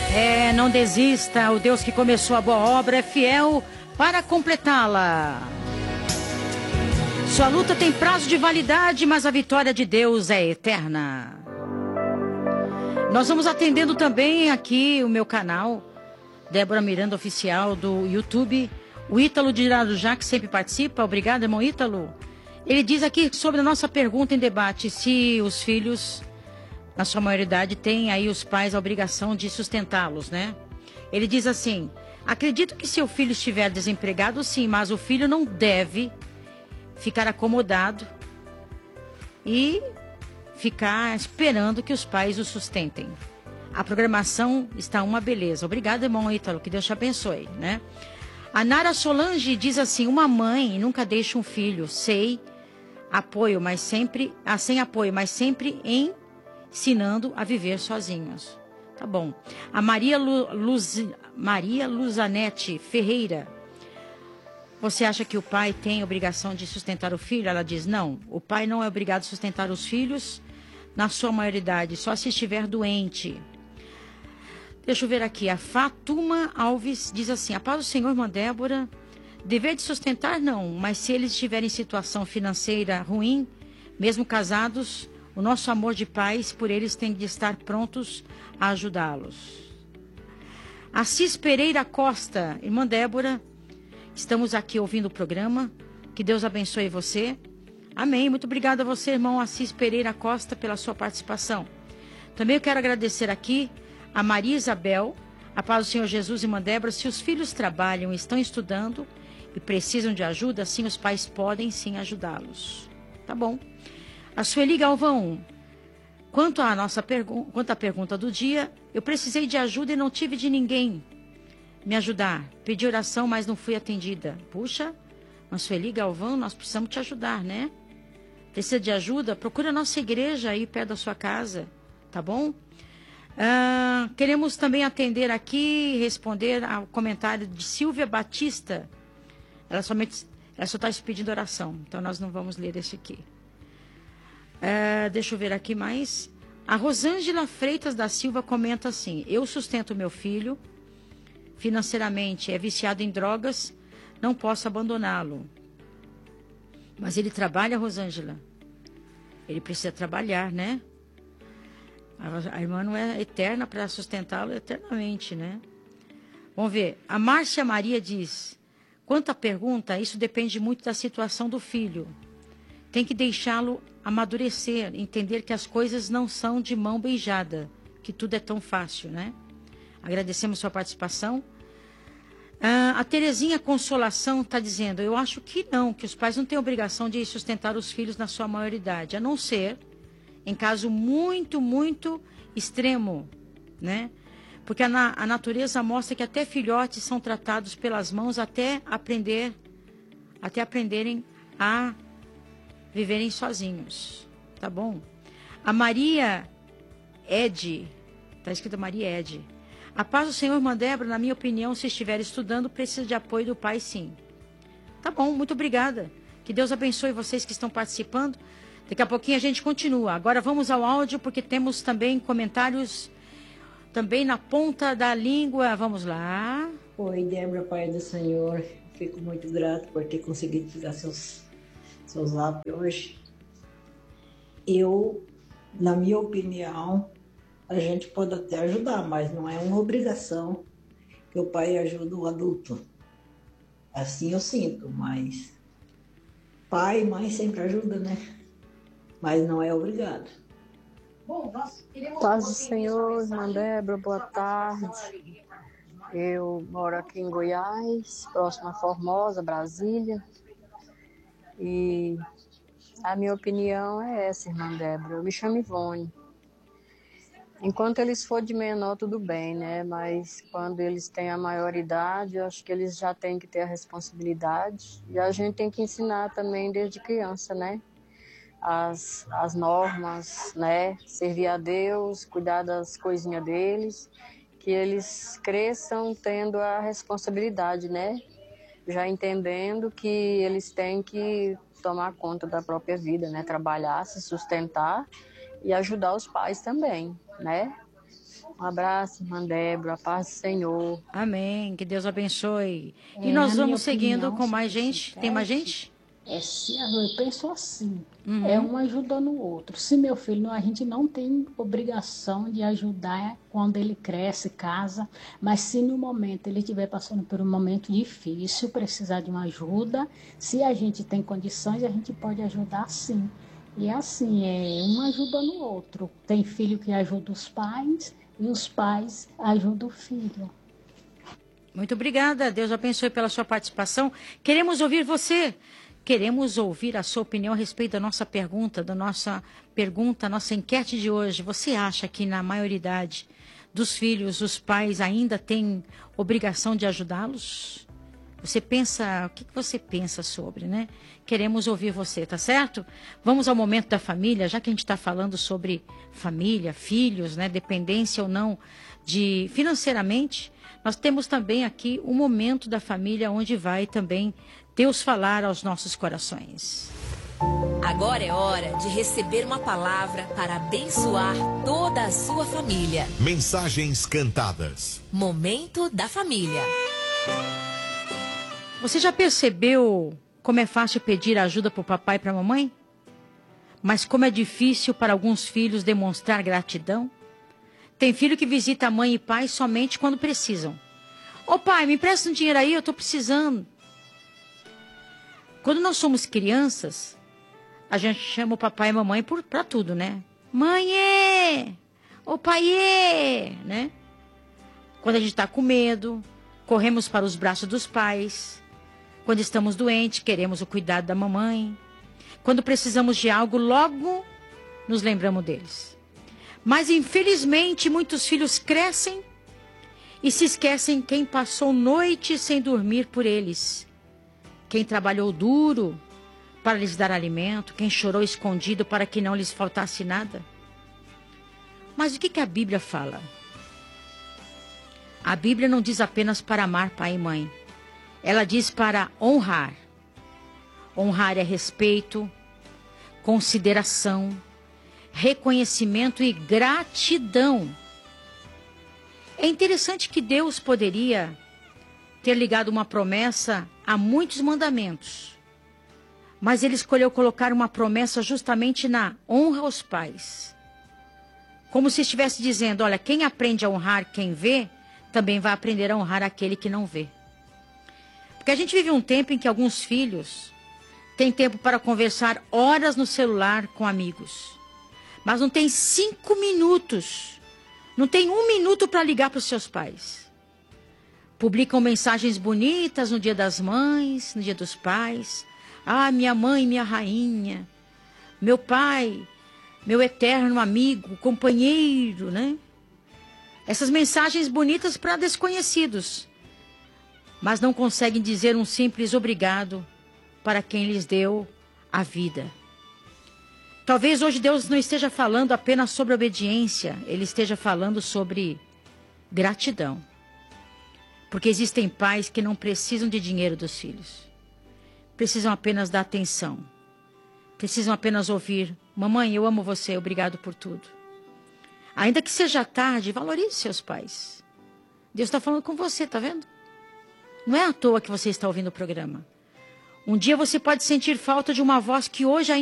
Não desista, o Deus que começou a boa obra é fiel para completá-la. Sua luta tem prazo de validade, mas a vitória de Deus é eterna. Nós vamos atendendo também aqui o meu canal, Débora Miranda Oficial do YouTube. O Ítalo de Irarujá, que sempre participa. Obrigado, irmão Ítalo. Ele diz aqui sobre a nossa pergunta em debate, se os filhos, na sua maioridade, têm aí os pais a obrigação de sustentá-los, né? Ele diz assim: acredito que se o filho estiver desempregado, sim, mas o filho não deve ficar acomodado e ficar esperando que os pais o sustentem. A programação está uma beleza. Obrigado, irmão Ítalo, que Deus te abençoe, né? A Nara Solange diz assim: uma mãe nunca deixa um filho sem apoio, mas sempre ensinando a viver sozinhos. Tá bom. A Maria Luzanete Ferreira: você acha que o pai tem obrigação de sustentar o filho? Ela diz: não, o pai não é obrigado a sustentar os filhos na sua maioridade, só se estiver doente. Deixa eu ver aqui. A Fatuma Alves diz assim: a paz do Senhor, irmã Débora. Dever de sustentar, não, mas se eles estiverem em situação financeira ruim, mesmo casados, o nosso amor de pais por eles tem de estar prontos a ajudá-los. Assis Pereira Costa: irmã Débora, estamos aqui ouvindo o programa. Que Deus abençoe você. Amém. Muito obrigada a você, irmão Assis Pereira Costa, pela sua participação. Também eu quero agradecer aqui a Maria Isabel: a paz do Senhor Jesus, irmã Débora. Se os filhos trabalham, estão estudando e precisam de ajuda, sim, os pais podem sim ajudá-los. Tá bom. A Sueli Galvão: quanto à pergunta do dia, eu precisei de ajuda e não tive de ninguém me ajudar. Pedi oração, mas não fui atendida. Puxa, mas Sueli Galvão, nós precisamos te ajudar, né? Precisa de ajuda? Procura a nossa igreja aí perto da sua casa, tá bom? Queremos também atender aqui e responder ao comentário de Silvia Batista. Ela só está pedindo oração, então nós não vamos ler esse aqui. Deixa eu ver aqui mais. A Rosângela Freitas da Silva comenta assim: eu sustento meu filho financeiramente, é viciado em drogas, não posso abandoná-lo. Mas ele trabalha, Rosângela? Ele precisa trabalhar, né? A irmã não é eterna para sustentá-lo eternamente, né? Vamos ver. A Márcia Maria diz: quanto à pergunta, isso depende muito da situação do filho. Tem que deixá-lo amadurecer, entender que as coisas não são de mão beijada, que tudo é tão fácil, né? Agradecemos sua participação. A Terezinha Consolação está dizendo: eu acho que não, que os pais não têm obrigação de sustentar os filhos na sua maioridade, a não ser em caso muito, muito extremo, né? Porque a natureza mostra que até filhotes são tratados pelas mãos até aprenderem a viverem sozinhos, tá bom? A Maria Ed, tá escrito Maria Ed: a paz do Senhor, irmã Débora, na minha opinião, se estiver estudando, precisa de apoio do pai, sim. Tá bom, muito obrigada. Que Deus abençoe vocês que estão participando. Daqui a pouquinho a gente continua. Agora vamos ao áudio, porque temos também comentários também na ponta da língua. Vamos lá. Oi, Débora, pai do Senhor. Fico muito grato por ter conseguido pegar seus zap hoje. Na minha opinião, a gente pode até ajudar, mas não é uma obrigação que o pai ajude o adulto. Assim eu sinto, mas pai e mãe sempre ajudam, né? Mas não é obrigado. Bom, paz do Senhor, irmã Débora, boa tarde. Eu moro aqui em Goiás, próximo a Formosa, Brasília. E a minha opinião é essa, irmã Débora. Eu me chamo Ivone. Enquanto eles for de menor, tudo bem, né? Mas quando eles têm a maioridade, eu acho que eles já têm que ter a responsabilidade. E a gente tem que ensinar também desde criança, né? As normas, né? Servir a Deus, cuidar das coisinhas deles, que eles cresçam tendo a responsabilidade, né? Já entendendo que eles têm que tomar conta da própria vida, né? Trabalhar, se sustentar e ajudar os pais também, né? Um abraço, irmã Débora, a paz do Senhor. Amém. Que Deus abençoe. E nós vamos seguindo com mais gente. Tem mais gente? Eu penso assim, é um ajudando o outro. Se meu filho, a gente não tem obrigação de ajudar quando ele cresce, casa, mas se no momento ele estiver passando por um momento difícil, precisar de uma ajuda, se a gente tem condições, a gente pode ajudar sim. E assim, é um ajudando o outro. Tem filho que ajuda os pais e os pais ajudam o filho. Muito obrigada. Deus abençoe pela sua participação. Queremos ouvir você. Queremos ouvir a sua opinião a respeito da nossa pergunta, nossa enquete de hoje. Você acha que na maioridade dos filhos, os pais ainda têm obrigação de ajudá-los? Você pensa, o que você pensa sobre, né? Queremos ouvir você, tá certo? Vamos ao momento da família, já que a gente está falando sobre família, filhos, né? Dependência ou não de financeiramente. Nós temos também aqui um momento da família onde vai também Deus falar aos nossos corações. Agora é hora de receber uma palavra para abençoar toda a sua família. Mensagens cantadas. Momento da família. Você já percebeu como é fácil pedir ajuda para o papai e para a mamãe? Mas como é difícil para alguns filhos demonstrar gratidão? Tem filho que visita a mãe e pai somente quando precisam. Ô pai, me empresta um dinheiro aí, eu estou precisando. Quando nós somos crianças, a gente chama o papai e a mamãe para tudo, né? Mãe, ô pai, né? Quando a gente está com medo, corremos para os braços dos pais. Quando estamos doentes, queremos o cuidado da mamãe. Quando precisamos de algo, logo nos lembramos deles. Mas, infelizmente, muitos filhos crescem e se esquecem quem passou noite sem dormir por eles. Quem trabalhou duro para lhes dar alimento, quem chorou escondido para que não lhes faltasse nada. Mas o que a Bíblia fala? A Bíblia não diz apenas para amar pai e mãe. Ela diz para honrar. Honrar é respeito, consideração, reconhecimento e gratidão. É interessante que Deus poderia ter ligado uma promessa a muitos mandamentos, mas Ele escolheu colocar uma promessa justamente na honra aos pais. Como se estivesse dizendo, olha, quem aprende a honrar quem vê, também vai aprender a honrar aquele que não vê. Porque a gente vive um tempo em que alguns filhos têm tempo para conversar horas no celular com amigos, mas não tem 5 minutos, não tem 1 minuto para ligar para os seus pais. Publicam mensagens bonitas no dia das mães, no dia dos pais. Ah, minha mãe, minha rainha, meu pai, meu eterno amigo, companheiro, né? Essas mensagens bonitas para desconhecidos, mas não conseguem dizer um simples obrigado para quem lhes deu a vida. Talvez hoje Deus não esteja falando apenas sobre obediência, Ele esteja falando sobre gratidão. Porque existem pais que não precisam de dinheiro dos filhos. Precisam apenas da atenção. Precisam apenas ouvir, mamãe, eu amo você, obrigado por tudo. Ainda que seja tarde, valorize seus pais. Deus está falando com você, tá vendo? Não é à toa que você está ouvindo o programa. Um dia você pode sentir falta de uma voz que hoje ainda